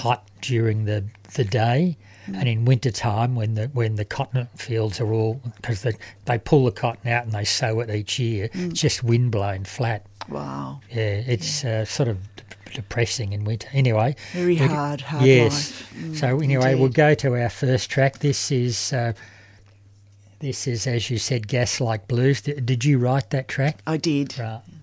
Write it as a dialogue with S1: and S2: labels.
S1: hot during the day, and in winter time when the cotton fields are all, because they pull the cotton out and they sow it each year, it's just wind blown flat.
S2: Wow.
S1: Yeah, it's sort of depressing in winter. Anyway,
S2: Very hard
S1: yes.
S2: life.
S1: So anyway,
S2: indeed.
S1: we'll go to our first track. This is, as you said, Gas Like Blues. Did you write that track?
S2: I did.
S1: Right.